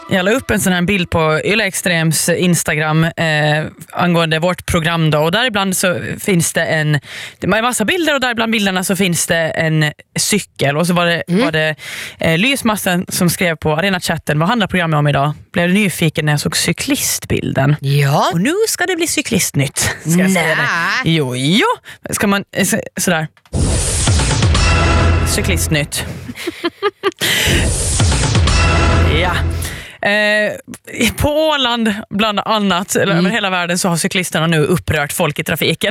Jag la upp en sån här bild på Yle Extrems Instagram angående vårt program då, och där ibland så finns det en massa bilder, och där bland bilderna så finns det en cykel, och så var det Lysmassen som skrev på Arena-chatten: vad handlar programmet om idag? Blev nyfiken när jag såg cyklistbilden. Ja. Och nu ska det bli cyklistnytt. Ska jag säga det? Jo. Ska man sådär. Cyklistnytt. Ja. På Åland bland annat, eller över hela världen, så har cyklisterna nu upprört folk i trafiken.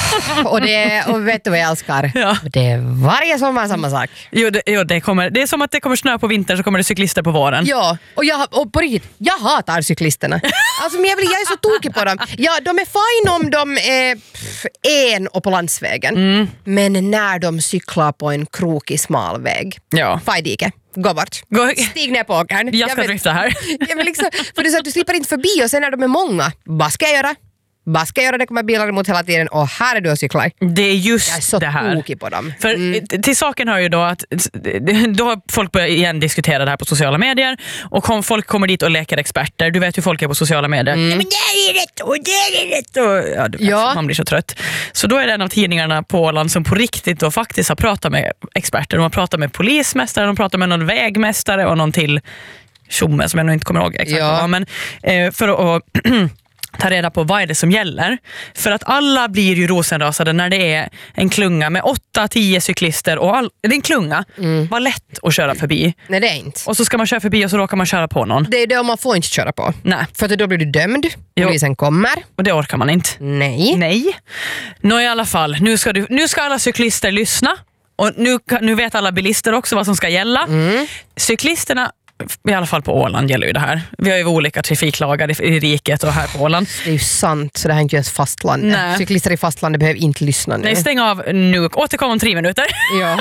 Och vet du vad jag älskar? Ja. Det är varje sommar samma sak. Jo, det är som att det kommer snö på vintern, så kommer det cyklister på våren. Ja, och på riktigt, jag hatar cyklisterna. Alltså, men jag är så tokig på dem. Ja, de är fine om de är en och på landsvägen. Men när de cyklar på en krokig smal väg. Ja. Fajdike. Gå bort. Stig ner på åkern. Jag ska drifta här. Jag vill liksom, för det är så att du slipper inte förbi, och sen när de är många, vad ska jag göra? Det kommer bilar emot hela tiden, och här är du och cyklar. Det är just jag är så det här. tokig på dem. För till saken hör ju då att då har folk börjat igen diskutera det här på sociala medier, och folk kommer dit och leker experter. Du vet hur folk är på sociala medier. Men det är rätt och det är rätt. Och, man blir så trött. Så då är det en av tidningarna på Åland som på riktigt då faktiskt har pratat med experter. De har pratat med polismästare, de har pratat med någon vägmästare och någon till tjomme som jag nog inte kommer ihåg exakt vad. Men för att ta reda på vad är det som gäller. För att alla blir ju rosenrasade när det är en klunga med 8-10 cyklister, och det är en klunga. Var lätt att köra förbi. Nej, det är inte. Och så ska man köra förbi och så råkar man köra på någon. Det är det man får inte köra på. Nej. För att då blir du dömd. Polisen kommer. Och det orkar man inte. Nej. Nå i alla fall, nu ska alla cyklister lyssna. Och nu vet alla bilister också vad som ska gälla. Cyklisterna, i alla fall på Åland, gäller ju det här. Vi har ju olika trafiklagar i riket och här på Åland. Det är ju sant, så det här är inte ens fastland. Nej. Cyklister i fastlandet behöver inte lyssna nu. Nej, stäng av nu. Återkom om 3 minuter. Ja.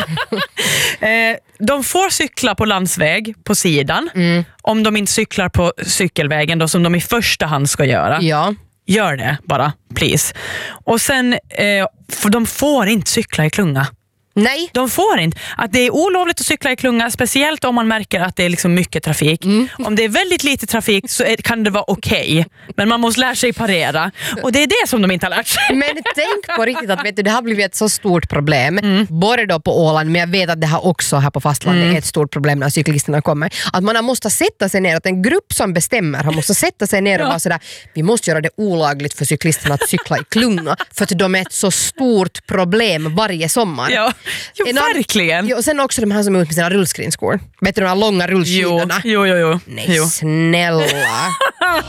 De får cykla på landsväg på sidan. Om de inte cyklar på cykelvägen då, som de i första hand ska göra. Ja. Gör det bara, please. Och sen, de får inte cykla i klunga. Nej. De får inte. Att det är olovligt att cykla i klunga, speciellt om man märker att det är liksom mycket trafik. Om det är väldigt lite trafik så kan det vara okej. Men man måste lära sig parera. Och det är det som de inte har lärt sig. Men tänk på riktigt att det har blivit ett så stort problem. Både då på Åland, men jag vet att det har också här på fastlandet är ett stort problem när cyklisterna kommer. Att man måste sätta sig ner, att en grupp som bestämmer har måste sätta sig ner och vara sådär: vi måste göra det olagligt för cyklisterna att cykla i klunga, för att de är ett så stort problem varje sommar. Ja. Jo, verkligen. Jo, och sen också de här som är ut med sina rullskrinskor. Vet du, de här långa rullskidorna? Jo. Nej, snälla.